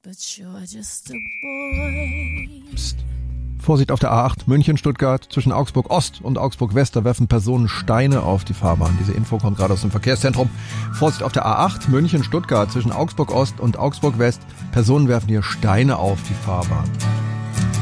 but you're just a boy. Psst. Vorsicht auf der A8 München-Stuttgart. Zwischen Augsburg-Ost und Augsburg-West, da werfen Personen Steine auf die Fahrbahn. Diese Info kommt gerade aus dem Verkehrszentrum. Vorsicht auf der A8 München-Stuttgart. Zwischen Augsburg-Ost und Augsburg-West, Personen werfen hier Steine auf die Fahrbahn.